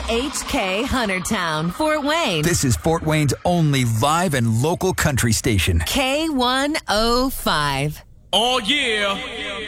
KHK Huntertown, Fort Wayne. This is Fort Wayne's only live and local country station. K105. Oh, yeah.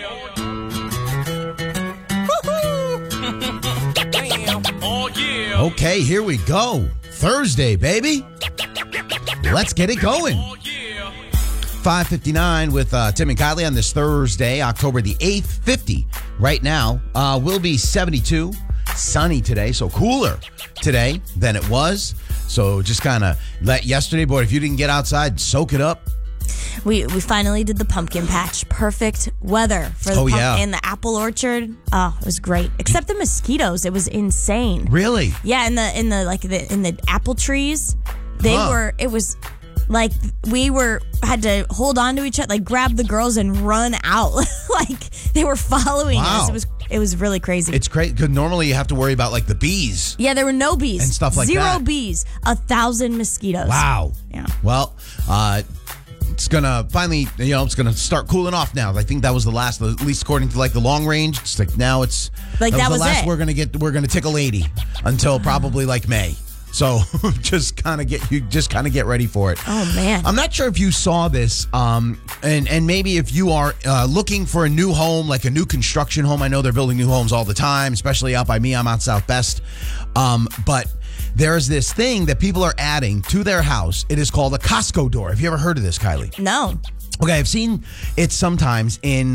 Oh, yeah. Okay, here we go. Thursday, baby. Let's get it going. Oh, yeah. 5:59 with Tim and Kylie on this Thursday, October the 8th, 50 right now. Will be 72, sunny today, so cooler today than it was. So just kind of let yesterday, boy, if you didn't get outside, soak it up. We finally did the pumpkin patch. Perfect weather for the in the apple orchard. Oh, it was great. Except the mosquitoes. It was insane. Really? Yeah, in the apple trees, it was like had to hold on to each other, like grab the girls and run out. Like they were following us. It was really crazy. It's crazy because normally you have to worry about like the bees. Yeah, there were no bees and stuff like that. 0 that. bees, 1,000 mosquitoes. Wow. Yeah. Well, it's gonna finally, it's gonna start cooling off now. I think that was the last, at least according to like the long range. It's like now it's like that was the last it. We're gonna tickle 80 until probably like May. So just kind of get ready for it. Oh man, I'm not sure if you saw this, and maybe if you are looking for a new home, like a new construction home. I know they're building new homes all the time, especially out by me. I'm out South Best, but there's this thing that people are adding to their house. It is called a Costco door. Have you ever heard of this, Kylie? No. Okay, I've seen it sometimes in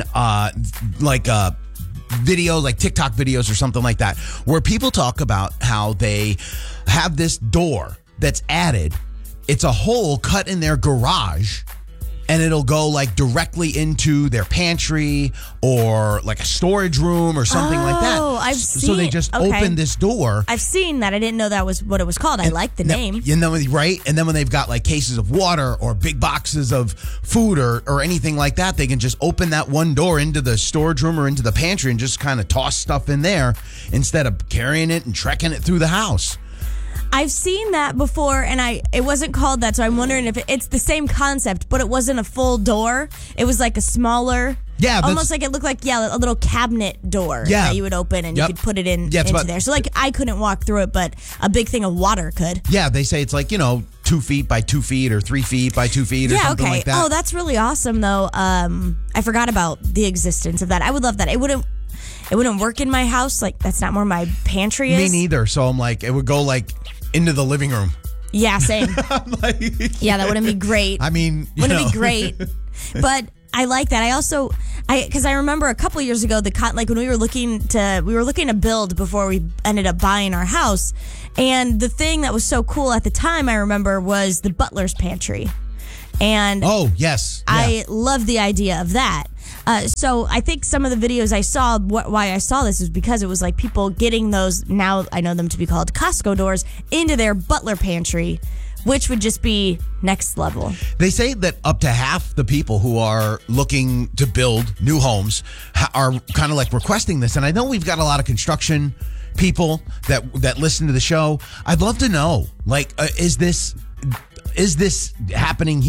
videos, like TikTok videos or something like that, where people talk about how they have this door that's added. It's a hole cut in their garage, and it'll go like directly into their pantry or like a storage room or something like that. Oh, I've seen. So they just open this door. I've seen that. I didn't know that was what it was called. I like the name. And then when they've got like cases of water or big boxes of food or anything like that, they can just open that one door into the storage room or into the pantry and just kind of toss stuff in there instead of carrying it and trekking it through the house. I've seen that before, and it wasn't called that, so I'm wondering if it's the same concept, but it wasn't a full door. It was like a smaller, almost like it looked like a little cabinet door that you would open, and you could put it into there. So like I couldn't walk through it, but a big thing of water could. Yeah, they say it's like 2 feet by 2 feet or 3 feet by 2 feet or something like that. Oh, that's really awesome though. I forgot about the existence of that. I would love that. It wouldn't work in my house. Like that's not where my pantry is. Me neither. So I'm like, it would go like into the living room. Yeah, same. Yeah, that wouldn't be great. I mean, wouldn't be great. But I like that. Because I remember a couple years ago, when we were looking to build before we ended up buying our house, and the thing that was so cool at the time I remember was the butler's pantry. And oh yes, I love the idea of that. So I think some of the videos I saw, why I saw this is because it was like people getting those, now I know them to be called Costco doors, into their butler pantry, which would just be next level. They say that up to half the people who are looking to build new homes are kind of like requesting this. And I know we've got a lot of construction people that listen to the show. I'd love to know, like, is this happening here?